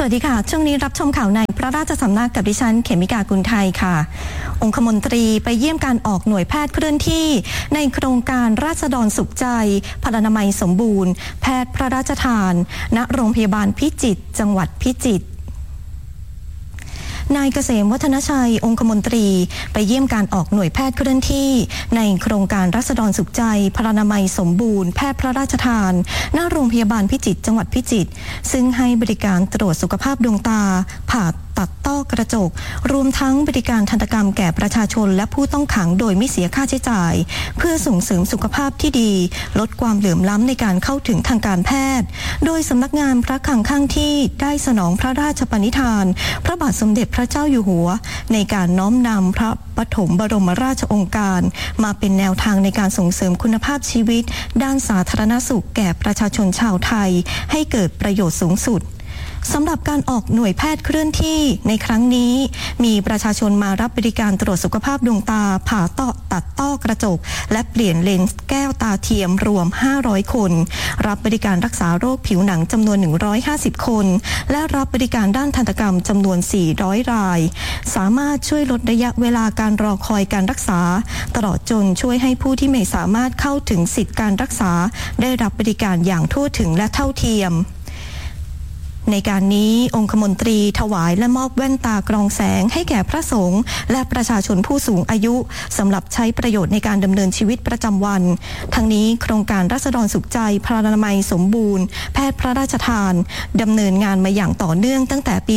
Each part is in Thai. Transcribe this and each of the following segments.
วัสดีค่ะช่วงนี้รับชมข่าวในพระราชสำนักกับดิฉันเขมิกากุลไทยค่ะองคมนตรีไปเยี่ยมการออกหน่วยแพทย์เคลื่อนที่ในโครงการราษฎรสุขใจพลานามัยสมบูรณ์แพทย์พระราชทานณโรงพยาบาลพิจิตรจังหวัดพิจิตรนายเกษมวัฒนชัยองคมนตรีไปเยี่ยมการออกหน่วยแพทย์เคลื่อนที่ในโครงการราษฎรสุขใจพลานามัยสมบูรณ์แพทย์พระราชทานณโรงพยาบาลพิจิตรจังหวัดพิจิตรซึ่งให้บริการตรวจสุขภาพดวงตาผ่าตัดต้อกระจกรวมทั้งบริการทันตกรรมแก่ประชาชนและผู้ต้องขังโดยไม่เสียค่าใช้จ่ายเพื่อส่งเสริมสุขภาพที่ดีลดความเหลื่อมล้ำในการเข้าถึงทางการแพทย์โดยสำนักงานพระคลังข้างที่ได้สนองพระราชปณิธานพระบาทสมเด็จพระเจ้าอยู่หัวในการน้อมนำพระปฐมบรมราชโองการมาเป็นแนวทางในการส่งเสริมคุณภาพชีวิตด้านสาธารณสุขแก่ประชาชนชาวไทยให้เกิดประโยชน์สูงสุดสำหรับการออกหน่วยแพทย์เคลื่อนที่ในครั้งนี้มีประชาชนมารับบริการตรวจสุขภาพดวงตาผ่าตัดต้อกระจกและเปลี่ยนเลนส์แก้วตาเทียมรวม500คนรับบริการรักษาโรคผิวหนังจำนวน150คนและรับบริการด้านทันตกรรมจำนวน400รายสามารถช่วยลดระยะเวลาการรอคอยการรักษาตลอดจนช่วยให้ผู้ที่ไม่สามารถเข้าถึงสิทธิการรักษาได้รับบริการอย่างทั่วถึงและเท่าเทียมในการนี้องคมนตรีถวายและมอบแว่นตากรองแสงให้แก่พระสงฆ์และประชาชนผู้สูงอายุสำหรับใช้ประโยชน์ในการดำเนินชีวิตประจำวันทั้งนี้โครงการราษฎรสุขใจพลานามัยสมบูรณ์แพทย์พระราชทานดำเนินงานมาอย่างต่อเนื่องตั้งแต่ปี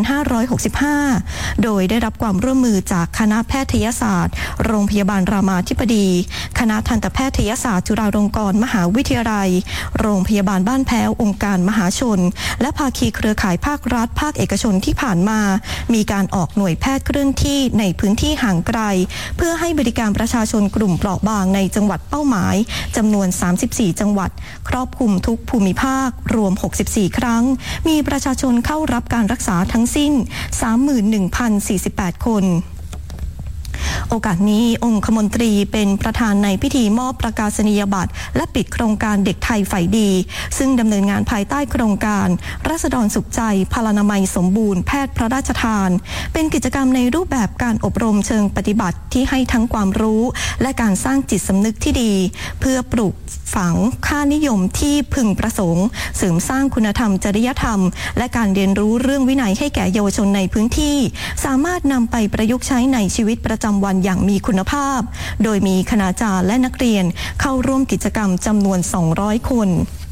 2565 โดยได้รับความร่วมมือจากคณะแพทยศาสตร์โรงพยาบาลรามาธิบดีคณะทันตแพทยศาสตร์จุฬาลงกรณ์มหาวิทยาลัยโรงพยาบาลบ้านแพ้วองค์การมหาชนและภาคีเครือข่ายภาครัฐภาคเอกชนที่ผ่านมามีการออกหน่วยแพทย์เคลื่อนที่ในพื้นที่ห่างไกลเพื่อให้บริการประชาชนกลุ่มเปราะบางในจังหวัดเป้าหมายจำนวน34จังหวัดครอบคลุมทุกภูมิภาครวม64ครั้งมีประชาชนเข้ารับการรักษาทั้งสิ้น 31,048 คนโอกาสนี้องคมนตรีเป็นประธานในพิธีมอบประกาศนียบัตรและปิดโครงการเด็กไทยฝ่ายดีซึ่งดำเนินงานภายใต้โครงการราษฎรสุขใจพลานามัยสมบูรณ์แพทย์พระราชทานเป็นกิจกรรมในรูปแบบการอบรมเชิงปฏิบัติที่ให้ทั้งความรู้และการสร้างจิตสำนึกที่ดีเพื่อปลูกฝังค่านิยมที่พึงประสงค์เสริมสร้างคุณธรรมจริยธรรมและการเรียนรู้เรื่องวินัยให้แก่เยาวชนในพื้นที่สามารถนำไปประยุกต์ใช้ในชีวิตประจำวันอย่างมีคุณภาพโดยมีคณาจารย์และนักเรียนเข้าร่วมกิจกรรมจำนวน200คน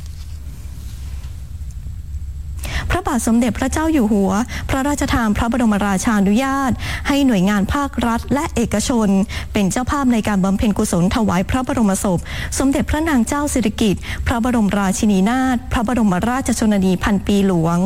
พระบาทสมเด็จพระเจ้าอยู่หัวพระราชทานพระบรมราชานุญาตให้หน่วยงานภาครัฐและเอกชนเป็นเจ้าภาพในการบำเพ็ญกุศลถวายพระบรมศพสมเด็จพระนางเจ้าสิริกิติ์พระบรมราชินีนาถพระบรมราชชนนีพันปีหลวง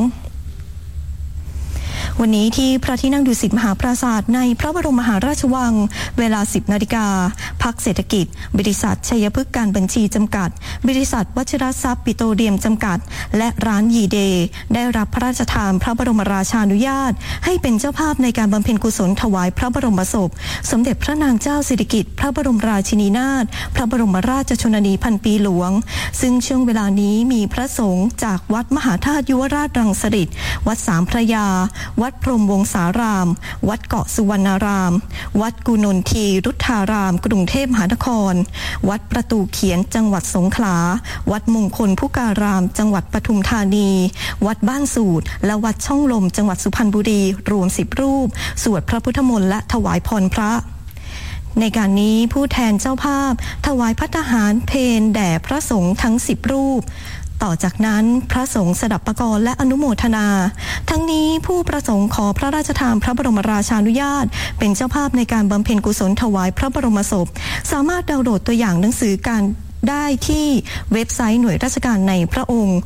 วันนี้ที่พระที่นั่งดุสิตมหาปราสาทในพระบรมมหาราชวังเวลา 10 นาฬิกาพรรคเศรษฐกิจบริษัทชัยพฤกษ์การบัญชีจำกัดบริษัทวชิรทรัพย์ปิโตรเลียมจำกัดและร้านยีเดย์ได้รับพระราชทานพระบรมราชานุญาตให้เป็นเจ้าภาพในการบำเพ็ญกุศลถวายพระบรมศพสมเด็จพระนางเจ้าสิริกิติ์พระบรมราชินีนาถพระบรมราชชนนีพันปีหลวงซึ่งช่วงเวลานี้มีพระสงฆ์จากวัดมหาธาตุยุวราชรังสฤษฎ์วัดสามพระยาวัดพรหมวงศารามวัดเกาะสุวรรณารามวัดกุนนทีรุทธารามกรุงเทพมหานครวัดประตูเขียนจังหวัดสงขลาวัดมงคลพุการามจังหวัดปทุมธานีวัดบ้านสูตรและวัดช่องลมจังหวัดสุพรรณบุรีรวม10รูปสวดพระพุทธมนต์และถวายพรพระในการนี้ผู้แทนเจ้าภาพถวายภัตตาหารเพลแด่พระสงฆ์ทั้ง10รูปต่อจากนั้นพระสงฆ์สดับประกรณ์และอนุโมทนาทั้งนี้ผู้ประสงค์ขอพระราชทานพระบรมราชานุญาตเป็นเจ้าภาพในการบำเพ็ญกุศลถวายพระบรมศพสามารถดาวน์โหลดตัวอย่างหนังสือการได้ที่เว็บไซต์หน่วยราชการในพระองค์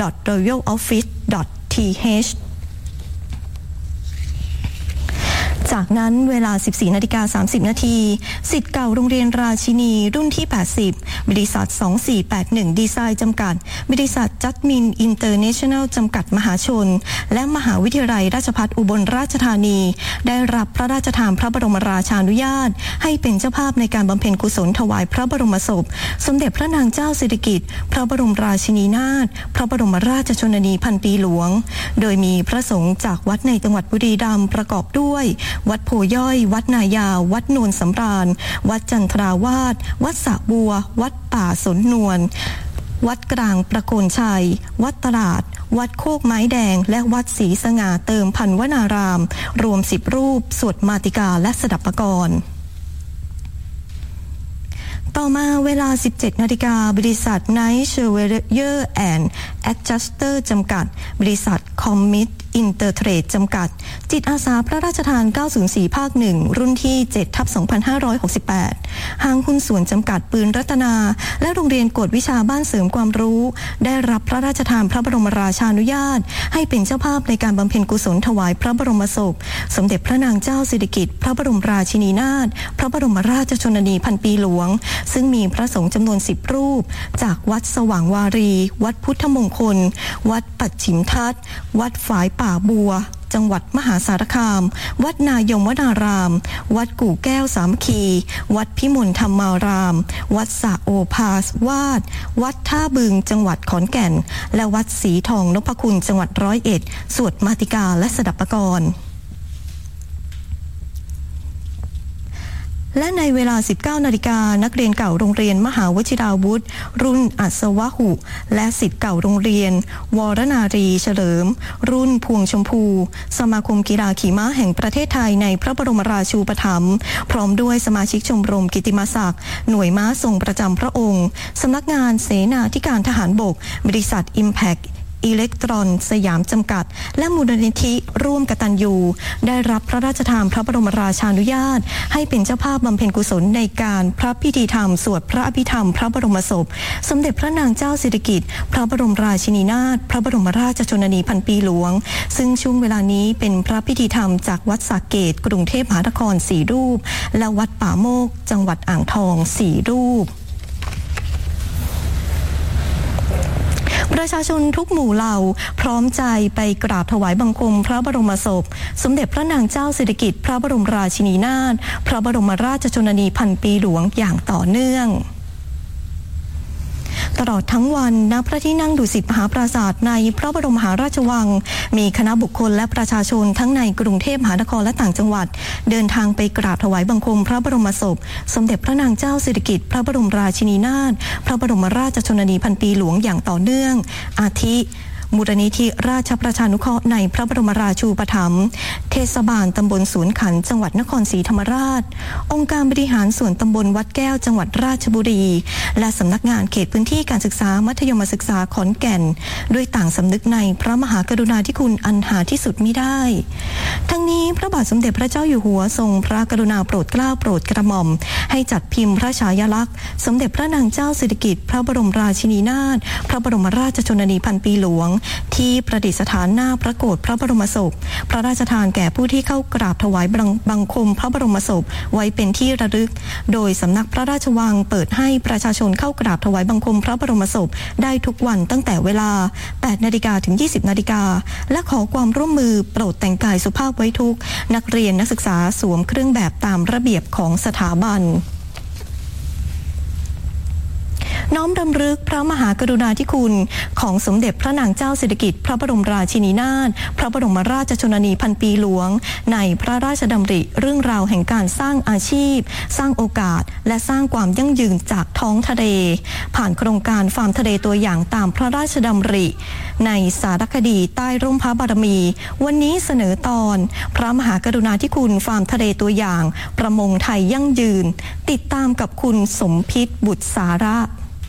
www.royaloffice.th จากนั้นเวลา 14:30 น.ศิษย์เก่าโรงเรียนราชินีรุ่นที่ 80 บริษัท 2481 ดีไซน์จำกัด บริษัทจัดมินอินเตอร์เนชั่นแนลจำกัดมหาชนและมหาวิทยาลัยราชภัฏอุบลราชธานีได้รับพระราชทานพระบรมราชานุญาตให้เป็นเจ้าภาพในการบำเพ็ญกุศลถวายพระบรมศพสมเด็จพระนางเจ้าสิริกิติ์พระบรมราชินีนาถพระบรมราชชนนีพันปีหลวงโดยมีพระสงฆ์จากวัดในจังหวัดบุรีรัมย์ประกอบด้วยวัดโพย่อยวัดนายาววัดโนนสำราญวัดจันทราวาสวัดสระบัววัดป่าสนนวลวัดกลางประโคนชัยวัดตลาดวัดโคกไม้แดงและวัดศรีสง่าเติมพันวนารามรวม10รูปสวดมาติกาและสดับปกรณ์ต่อมาเวลา 17 นาฬิกาบริษัท Night Surveyor and Adjuster จำกัดบริษัท Commit Intertrade จำกัดจิตอาสาพระราชทาน 904 ภาค 1 รุ่นที่ 7/2568 ห้างหุ้นส่วนจำกัดปืนรัตนาและโรงเรียนกวดวิชาบ้านเสริมความรู้ได้รับพระราชทานพระบรมราชานุญาตให้เป็นเจ้าภาพในการบำเพ็ญกุศลถวายพระบรมศพสมเด็จพระนางเจ้าสิริกิติ์พระบรมราชินีนาถพระบรมราชชนนีพันปีหลวงซึ่งมีพระสงฆ์จำนวน10รูปจากวัดสว่างวารีวัดพุทธมงคลวัดปัจฉิมทัศน์วัดฝายป่าบัวจังหวัดมหาสารคามวัดนายมวนารามวัดกู่แก้วสามัคคีวัดพิมลธรรมารามวัดสะโอภาสวาดวัดท่าบึงจังหวัดขอนแก่นและวัดศรีทองนพคุณจังหวัด101สวดมาติกาและสดับปกรณ์และในเวลา 19 นาฬิกานักเรียนเก่าโรงเรียนมหาวชิราวุธรุ่นอัศวหุและศิษย์เก่าโรงเรียนวรนารีเฉลิมรุ่นพวงชมพูสมาคมกีฬาขี่ม้าแห่งประเทศไทยในพระบรมราชูปถัมภ์พร้อมด้วยสมาชิกชมรมกิตติมศักดิ์หน่วยม้าทรงประจำพระองค์สำนักงานเสนาธิการทหารบกบริษัท Impactอิเล็กตรอนสยามจำกัดและมูลนิธิร่วมกตัญญูได้รับพระราชทานพระบรมราชานุญาตให้เป็นเจ้าภาพบำเพ็ญกุศลในการพระพิธีธรรมสวดพระอภิธรรมพระบรมศพสมเด็จพระนางเจ้าสิริกิติ์พระบรมราชินีนาถพระบรมราชชนนีพันปีหลวงซึ่งช่วงเวลานี้เป็นพระพิธีธรรมจากวัดสระเกษกรุงเทพมหานคร4รูปและวัดป่าโมกจังหวัดอ่างทอง4รูปประชาชนทุกหมู่เหล่าพร้อมใจไปกราบถวายบังคมพระบรมศพสมเด็จพระนางเจ้าสิริกิติ์พระบรมราชินีนาถพระบรมราชชนนีพันปีหลวงอย่างต่อเนื่องตลอดทั้งวันณพระที่นั่งดุสิตมหาปราสาทในพระบรมมหาราชวังมีคณะบุคคลและประชาชนทั้งในกรุงเทพมหานครและต่างจังหวัดเดินทางไปกราบถวายบังคมพระบรมศพสมเด็จพระนางเจ้าสิริกิติ์พระบรมราชินีนาถพระบรมราชชนนีพันปีหลวงอย่างต่อเนื่องอาทิมูลนิธิราชประชานุเคราะห์ในพระบรมราชูปถัมภ์เทศบาลตำบลสวนขันจังหวัดนครศรีธรรมราชองค์การบริหารส่วนตำบลวัดแก้วจังหวัดราชบุรีและสำนักงานเขตพื้นที่การศึกษามัธยมศึกษาขอนแก่นด้วยต่างสำนึกในพระมหากรุณาธิคุณอันหาที่สุดมิได้ทั้งนี้พระบาทสมเด็จพระเจ้าอยู่หัวทรงพระกรุณาโปรดเกล้าโปรดกระหม่อมให้จัดพิมพ์พระฉายาลักษณ์สมเด็จพระนางเจ้าสิริกิติ์พระบรมราชินีนาถพระบรมราชชนนีพันปีหลวงที่ประดิษฐานหน้าพระโกฐพระบรมศพพระราชทานแก่ผู้ที่เข้ากราบถวายบังคมพระบรมศพไว้เป็นที่ระลึกโดยสำนักพระราชวังเปิดให้ประชาชนเข้ากราบถวายบังคมพระบรมศพได้ทุกวันตั้งแต่เวลา 8 นาฬิกาถึง 20 นาฬิกาและขอความร่วมมือโปรดแต่งกายสุภาพไว้ทุกนักเรียนนักศึกษาสวมเครื่องแบบตามระเบียบของสถาบันน้อมรำลึกพระมหากรุณาธิคุณของสมเด็จพระนางเจ้าสิริกิติ์พระบรมราชินีนาถพระบรมราชชนนีพันปีหลวงในพระราชดำริเรื่องราวแห่งการสร้างอาชีพสร้างโอกาสและสร้างความยั่งยืนจากท้องทะเลผ่านโครงการฟาร์มทะเลตัวอย่างตามพระราชดำริในสารคดีใต้ร่มพระบารมีวันนี้เสนอตอนพระมหากรุณาธิคุณฟาร์มทะเลตัวอย่างประมงไทยยั่งยืนติดตามกับคุณสมพิษบุตรสาระ